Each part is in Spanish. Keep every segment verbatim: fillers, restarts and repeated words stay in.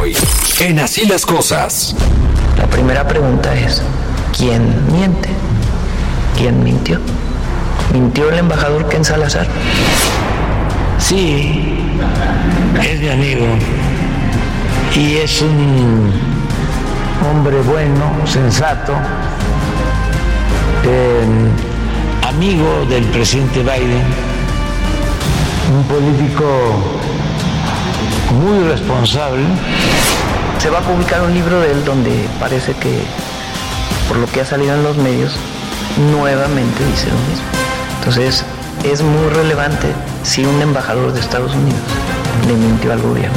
Hoy, en Así las Cosas. La primera pregunta es, ¿quién miente? ¿Quién mintió? ¿Mintió el embajador Ken Salazar? Sí, es mi amigo y es un hombre bueno, sensato, eh, amigo del presidente Biden, un político muy responsable. Se va a publicar un libro de él donde parece que, por lo que ha salido en los medios, nuevamente dice lo mismo. Entonces, es muy relevante si un embajador de Estados Unidos le mintió al gobierno,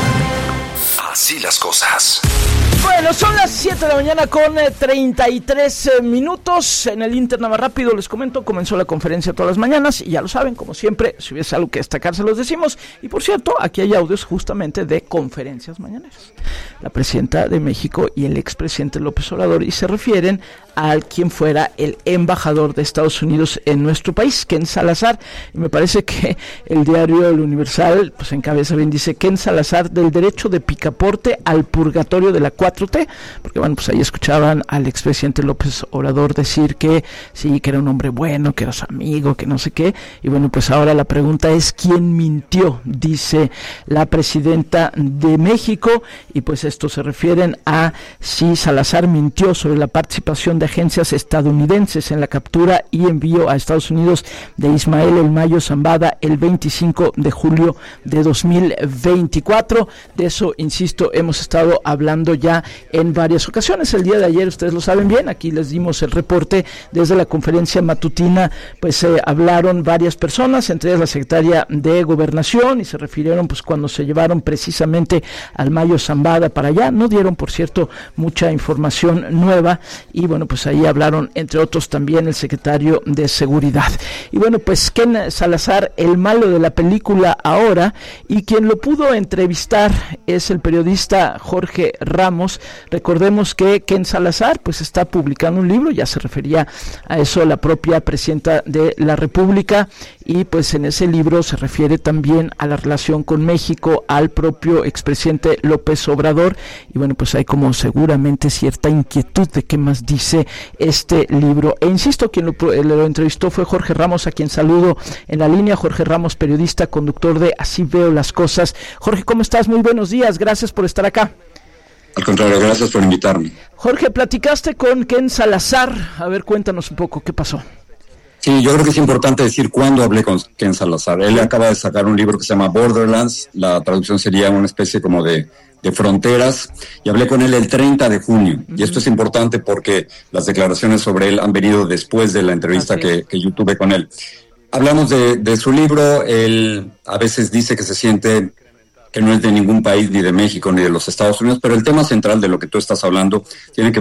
¿no? Así las cosas. Bueno, son las siete de la mañana con eh, treinta y tres eh, minutos. En el Inter nada más rápido les comento, comenzó la conferencia todas las mañanas y ya lo saben, como siempre, si hubiese algo que destacar se los decimos. Y por cierto, aquí hay audios justamente de conferencias mañaneras. La presidenta de México y el expresidente López Obrador, y se refieren a quien fuera el embajador de Estados Unidos en nuestro país, Ken Salazar. Y me parece que el diario El Universal, pues encabeza bien, dice Ken Salazar, del derecho de picaporte al purgatorio de la cuatro T, porque bueno, pues ahí escuchaban al expresidente López Obrador decir que sí, que era un hombre bueno, que era su amigo, que no sé qué, y bueno, pues ahora la pregunta es ¿quién mintió? Dice la presidenta de México, y pues esto se refieren a si Salazar mintió sobre la participación de agencias estadounidenses en la captura y envío a Estados Unidos de Ismael El Mayo Zambada el veinticinco de julio de dos mil veinticuatro. De eso, insisto, hemos estado hablando ya en varias ocasiones. El día de ayer, ustedes lo saben bien, aquí les dimos el reporte desde la conferencia matutina, pues eh, hablaron varias personas, entre ellas la secretaria de Gobernación, y se refirieron pues cuando se llevaron precisamente al Mayo Zambada para allá. No dieron, por cierto, mucha información nueva, y bueno, pues ahí hablaron, entre otros, también el secretario de Seguridad. Y bueno, pues Ken Salazar, el malo de la película ahora, y quien lo pudo entrevistar es el periodista Jorge Ramos. Recordemos que Ken Salazar pues está publicando un libro, ya se refería a eso la propia presidenta de la República, y pues en ese libro se refiere también a la relación con México, al propio expresidente López Obrador, y bueno, pues hay como seguramente cierta inquietud de qué más dice este libro. E insisto, quien lo, lo entrevistó fue Jorge Ramos, a quien saludo en la línea. Jorge Ramos, periodista, conductor de Así Veo las Cosas. Jorge, ¿cómo estás? Muy buenos días, gracias por estar acá. Al contrario, gracias por invitarme. Jorge, platicaste con Ken Salazar. A ver, cuéntanos un poco, ¿qué pasó? Sí, yo creo que es importante decir cuándo hablé con Ken Salazar. Él acaba de sacar un libro que se llama Borderlands, la traducción sería una especie como de, de fronteras, y hablé con él el treinta de junio. Uh-huh. Y esto es importante porque las declaraciones sobre él han venido después de la entrevista que, que yo tuve con él. Hablamos de, de su libro. Él a veces dice que se siente que no es de ningún país, ni de México, ni de los Estados Unidos, pero el tema central de lo que tú estás hablando tiene que ver